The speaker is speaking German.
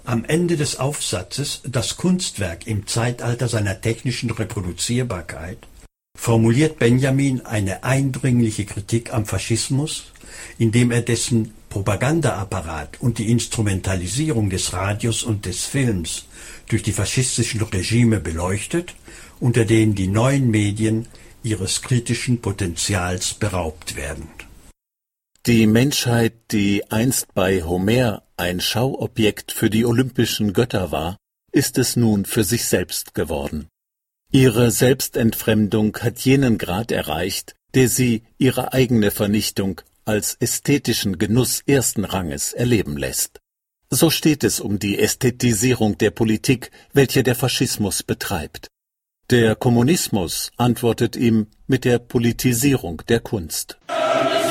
Am Ende des Aufsatzes "Das Kunstwerk im Zeitalter seiner technischen Reproduzierbarkeit" formuliert Benjamin eine eindringliche Kritik am Faschismus, indem er dessen Propagandaapparat und die Instrumentalisierung des Radios und des Films durch die faschistischen Regime beleuchtet, unter denen die neuen Medien ihres kritischen Potenzials beraubt werden. Die Menschheit, die einst bei Homer ein Schauobjekt für die olympischen Götter war, ist es nun für sich selbst geworden. Ihre Selbstentfremdung hat jenen Grad erreicht, der sie ihre eigene Vernichtung als ästhetischen Genuss ersten Ranges erleben lässt. So steht es um die Ästhetisierung der Politik, welche der Faschismus betreibt. Der Kommunismus antwortet ihm mit der Politisierung der Kunst.